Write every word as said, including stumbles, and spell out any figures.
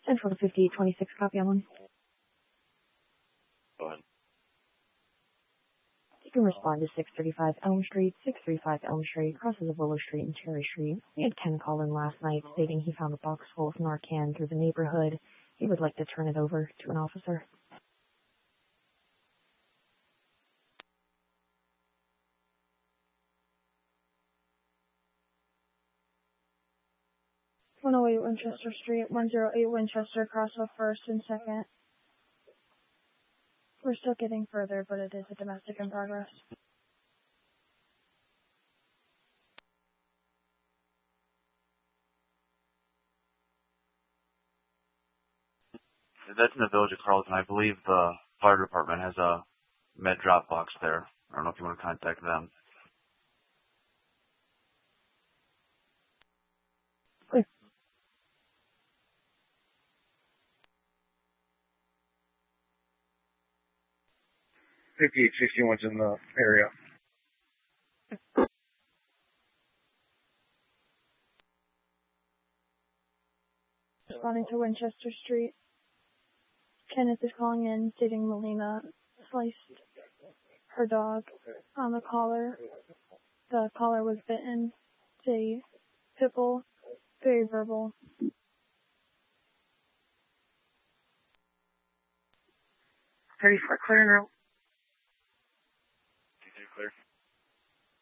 Central to fifty-eight twenty-six, copy on one. Go ahead. You can respond to six thirty-five Elm Street. six thirty-five Elm Street crosses of Willow Street and Cherry Street. We had Ken call in last night stating he found a box full of Narcan through the neighborhood. He would like to turn it over to an officer. one oh eight Winchester Street, one oh eight Winchester, cross of first and second. We're still getting further, but it is a domestic in progress. That's in the village of Carlton. I believe the fire department has a med drop box there. I don't know if you want to contact them. Clear. fifty-eight sixty-one's in the area. Responding to Winchester Street. Kenneth is calling in, stating Melina sliced her dog on the collar. The collar was bitten. It's a pit bull, very verbal. thirty-four clear now.